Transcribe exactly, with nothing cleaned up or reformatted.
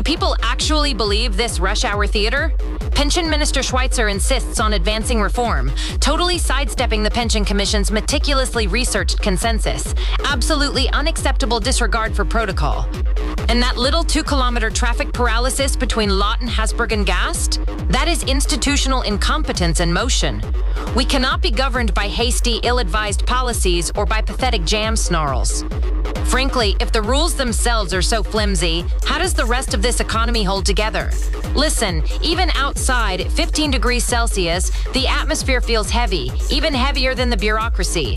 people actually believe this rush hour theater? Pension Minister Schweitzer insists on advancing reform, totally sidestepping the Pension Commission's meticulously researched consensus. Absolutely unacceptable disregard for protocol. And that little two-kilometer traffic paralysis between Lot and Hasburg and Gast? That is institutional incompetence in motion. We cannot be governed by hasty, ill-advised policies or by pathetic jam snarls. Frankly, if the rules themselves are so flimsy, how does the rest of this economy hold together? Listen, even outside, fifteen degrees Celsius, the atmosphere feels heavy, even heavier than the bureaucracy.